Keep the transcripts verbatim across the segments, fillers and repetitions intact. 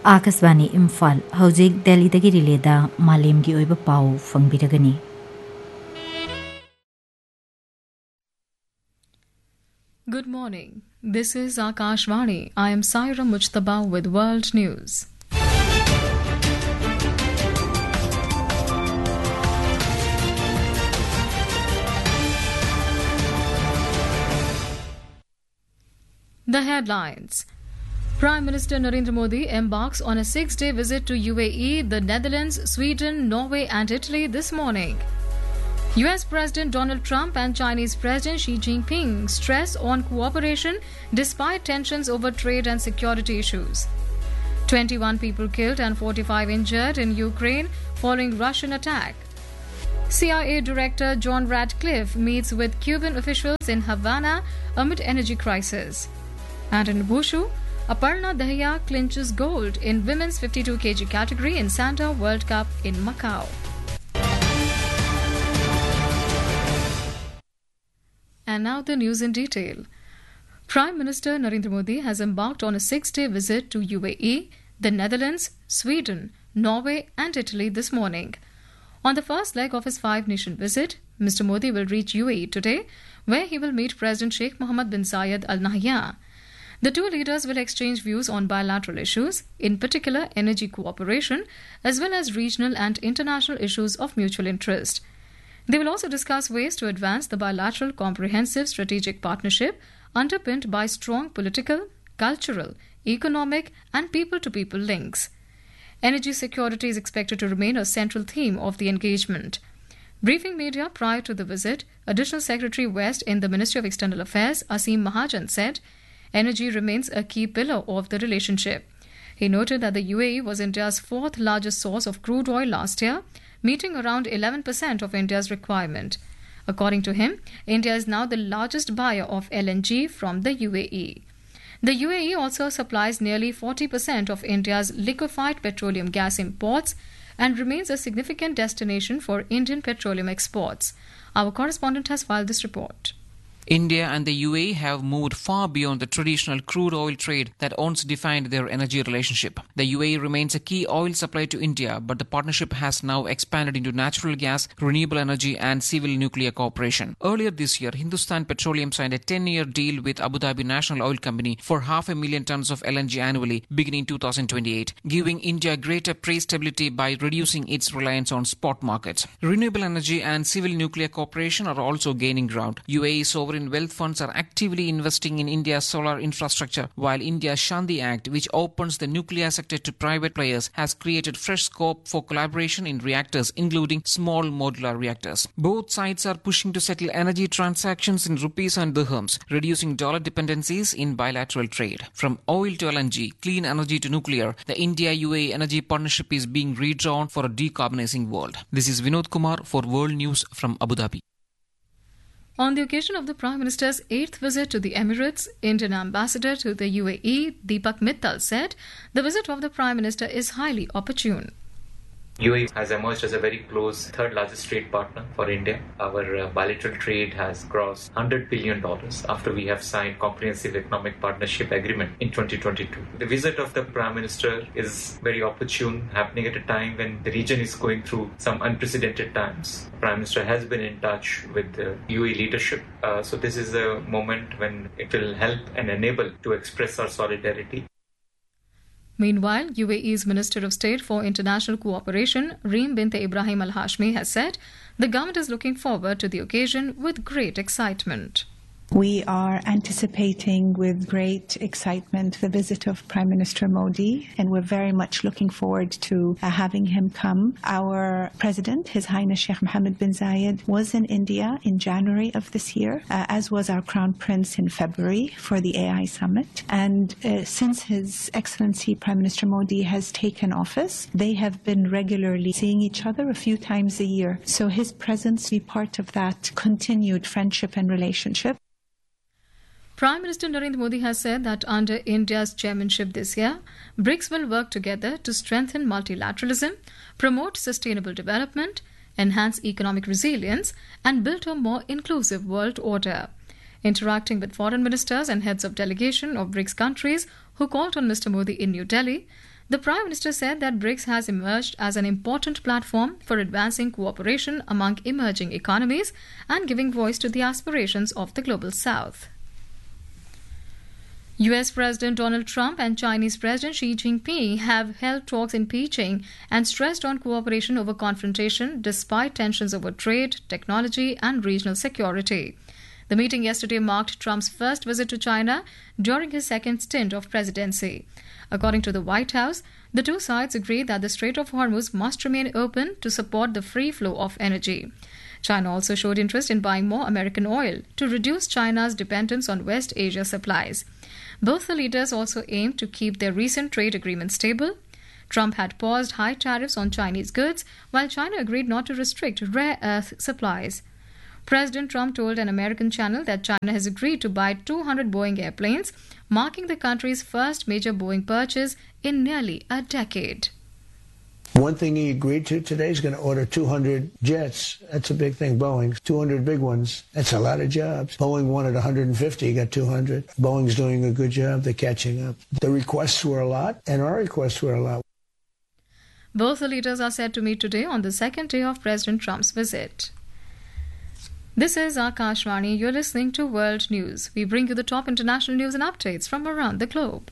आकाशवाणी इम्फाल हौजिक दिल्लीदगी रिलेदा मालेमगी ओइबा पाउ फंगबिरगनी। Good morning. This is Akashvani. I am Saira Mujtaba with World News. The headlines. Prime Minister Narendra Modi embarks on a six-day visit to U A E, the Netherlands, Sweden, Norway and Italy this morning. U S President Donald Trump and Chinese President Xi Jinping stress on cooperation despite tensions over trade and security issues. twenty-one people killed and forty-five injured in Ukraine following Russian attack. C I A Director John Radcliffe meets with Cuban officials in Havana amid energy crisis. And in Wushu, Aparna Dahiya clinches gold in women's fifty-two kilogram category in Santa World Cup in Macau. And now the news in detail. Prime Minister Narendra Modi has embarked on a six-day visit to U A E, the Netherlands, Sweden, Norway and Italy this morning. On the first leg of his five-nation visit, Mister Modi will reach U A E today, where he will meet President Sheikh Mohammed bin Zayed Al Nahyan. The two leaders will exchange views on bilateral issues, in particular energy cooperation, as well as regional and international issues of mutual interest. They will also discuss ways to advance the bilateral comprehensive strategic partnership underpinned by strong political, cultural, economic and people-to-people links. Energy security is expected to remain a central theme of the engagement. Briefing media prior to the visit, Additional Secretary West in the Ministry of External Affairs, Asim Mahajan, said, energy remains a key pillar of the relationship. He noted that the U A E was India's fourth largest source of crude oil last year, meeting around eleven percent of India's requirement. According to him, India is now the largest buyer of L N G from the U A E. The U A E also supplies nearly forty percent of India's liquefied petroleum gas imports and remains a significant destination for Indian petroleum exports. Our correspondent has filed this report. India and the U A E have moved far beyond the traditional crude oil trade that once defined their energy relationship. The U A E remains a key oil supplier to India, but the partnership has now expanded into natural gas, renewable energy and civil nuclear cooperation. Earlier this year, Hindustan Petroleum signed a ten-year deal with Abu Dhabi National Oil Company for half a million tons of L N G annually beginning two thousand twenty-eight, giving India greater price stability by reducing its reliance on spot markets. Renewable energy and civil nuclear cooperation are also gaining ground. U A E sovereign wealth funds are actively investing in India's solar infrastructure, while India's Shanti Act, which opens the nuclear sector to private players, has created fresh scope for collaboration in reactors, including small modular reactors. Both sides are pushing to settle energy transactions in rupees and dirhams, reducing dollar dependencies in bilateral trade. From oil to L N G, clean energy to nuclear, the India-U A E energy partnership is being redrawn for a decarbonizing world. This is Vinod Kumar for World News from Abu Dhabi. On the occasion of the Prime Minister's eighth visit to the Emirates, Indian Ambassador to the U A E, Deepak Mittal, said the visit of the Prime Minister is highly opportune. U A E has emerged as a very close third largest trade partner for India. Our uh, bilateral trade has crossed one hundred billion dollars after we have signed comprehensive economic partnership agreement in twenty twenty-two. The visit of the Prime Minister is very opportune, happening at a time when the region is going through some unprecedented times. The Prime Minister has been in touch with the U A E leadership. Uh, so this is a moment when it will help and enable to express our solidarity. Meanwhile, U A E's Minister of State for International Cooperation, Reem Bint Ibrahim Al Hashmi, has said the government is looking forward to the occasion with great excitement. We are anticipating with great excitement the visit of Prime Minister Modi, and we're very much looking forward to uh, having him come. Our President, His Highness Sheikh Mohammed bin Zayed, was in India in January of this year, uh, as was our Crown Prince in February for the A I Summit. And uh, since His Excellency Prime Minister Modi has taken office, they have been regularly seeing each other a few times a year. So his presence be part of that continued friendship and relationship. Prime Minister Narendra Modi has said that under India's chairmanship this year, BRICS will work together to strengthen multilateralism, promote sustainable development, enhance economic resilience, and build a more inclusive world order. Interacting with foreign ministers and heads of delegation of BRICS countries who called on Mister Modi in New Delhi, The Prime Minister said that BRICS has emerged as an important platform for advancing cooperation among emerging economies and giving voice to the aspirations of the Global South. U S President Donald Trump and Chinese President Xi Jinping have held talks in Beijing and stressed on cooperation over confrontation despite tensions over trade, technology, and regional security. The meeting yesterday marked Trump's first visit to China during his second stint of presidency. According to the White House, the two sides agreed that the Strait of Hormuz must remain open to support the free flow of energy. China also showed interest in buying more American oil to reduce China's dependence on West Asia supplies. Both the leaders also aimed to keep their recent trade agreement stable. Trump had paused high tariffs on Chinese goods, while China agreed not to restrict rare earth supplies. President Trump told an American channel that China has agreed to buy two hundred Boeing airplanes, marking the country's first major Boeing purchase in nearly a decade. One thing he agreed to today is going to order two hundred jets. That's a big thing, Boeing. two hundred big ones. That's a lot of jobs. Boeing wanted one hundred fifty, he got two hundred. Boeing's doing a good job. They're catching up. The requests were a lot, and our requests were a lot. Both the leaders are set to meet today on the second day of President Trump's visit. This is Akashvani. You're listening to World News. We bring you the top international news and updates from around the globe.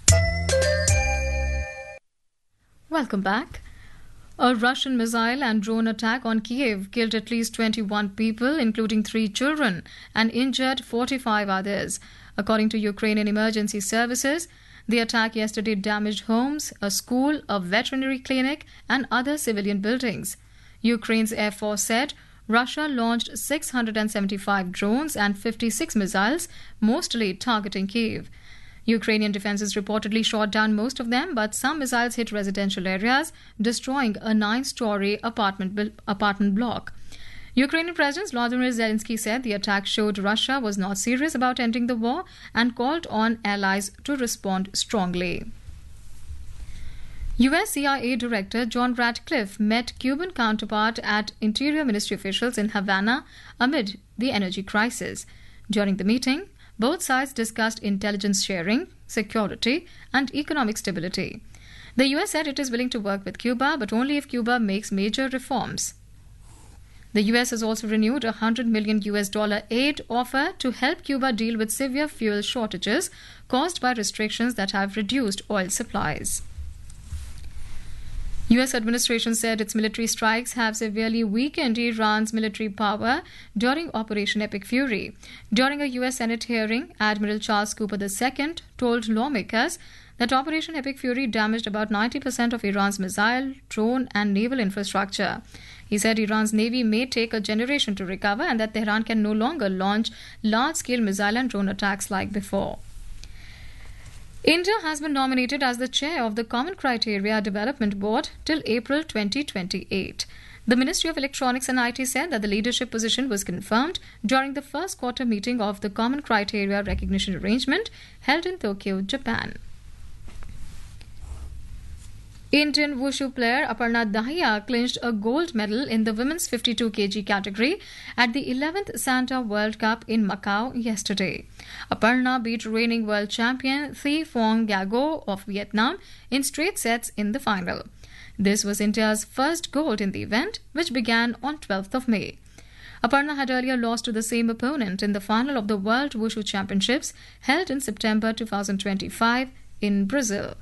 Welcome back. A Russian missile and drone attack on Kiev killed at least twenty-one people, including three children, and injured forty-five others. According to Ukrainian emergency services, the attack yesterday damaged homes, a school, a veterinary clinic, and other civilian buildings. Ukraine's Air Force said Russia launched six hundred seventy-five drones and fifty-six missiles, mostly targeting Kiev. Ukrainian defenses reportedly shot down most of them, but some missiles hit residential areas, destroying a nine-story apartment, bu- apartment block. Ukrainian President Volodymyr Zelensky said the attack showed Russia was not serious about ending the war and called on allies to respond strongly. U S C I A Director John Ratcliffe met Cuban counterpart at Interior Ministry officials in Havana amid the energy crisis. During the meeting, both sides discussed intelligence sharing, security, and economic stability. The U S said it is willing to work with Cuba, but only if Cuba makes major reforms. The U S has also renewed a one hundred million U S dollar aid offer to help Cuba deal with severe fuel shortages caused by restrictions that have reduced oil supplies. U S administration said its military strikes have severely weakened Iran's military power during Operation Epic Fury. During a U S Senate hearing, Admiral Charles Cooper the Second told lawmakers that Operation Epic Fury damaged about ninety percent of Iran's missile, drone, and naval infrastructure. He said Iran's navy may take a generation to recover and that Tehran can no longer launch large-scale missile and drone attacks like before. India has been nominated as the chair of the Common Criteria Development Board till April twenty twenty-eight. The Ministry of Electronics and I T said that the leadership position was confirmed during the first quarter meeting of the Common Criteria Recognition Arrangement held in Tokyo, Japan. Indian wushu player Aparna Dahiya clinched a gold medal in the women's fifty-two kilograms category at the eleventh Santa World Cup in Macau yesterday. Aparna beat reigning world champion Thi Phong Gago of Vietnam in straight sets in the final. This was India's first gold in the event, which began on twelfth of May. Aparna had earlier lost to the same opponent in the final of the World Wushu Championships held in September twenty twenty-five in Brazil.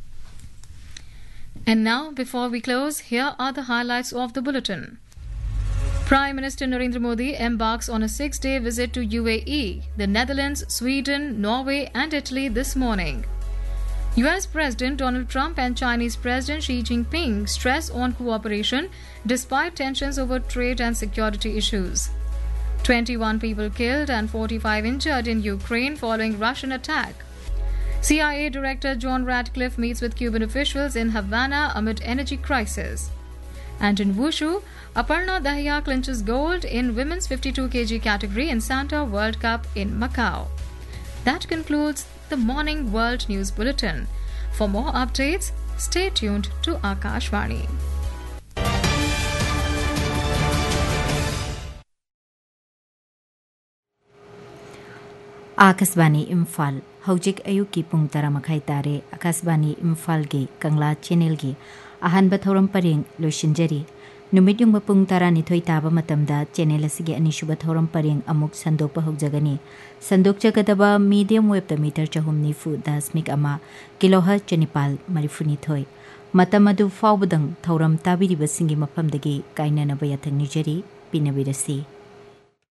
And now, before we close, here are the highlights of the bulletin. Prime Minister Narendra Modi embarks on a six-day visit to U A E, the Netherlands, Sweden, Norway and Italy this morning. U S President Donald Trump and Chinese President Xi Jinping stress on cooperation despite tensions over trade and security issues. twenty-one people killed and forty-five injured in Ukraine following Russian attack. C I A Director John Ratcliffe meets with Cuban officials in Havana amid energy crisis. And in wushu, Aparna Dahiya clinches gold in women's fifty-two kilograms category in Santa World Cup in Macau. That concludes the Morning World News Bulletin. For more updates, stay tuned to Akashvani. Akashvani Imphal हौजिक अयुकी पुंग तरा मखाई तारे आकाशवाणी इम्फाल गी कंगला channel गी अहानबा थौरम purring लोइसिनजरी नुमित Jung पुंग तरा निथोई ताबा मतमदा channel असिगे अनिसुबा थौरम purring अमुक संदोकपा हौजगनी संदोकजगदबा medium wave the metre चहुम निफु दशमिक अमा kilohertz चनिपाल मरिफुनिथोई मतम अदु फावबदंग थौरम ताबिरिबसिंगी मफमदगी काइननबा याथंग निजरी पिनबिरसी।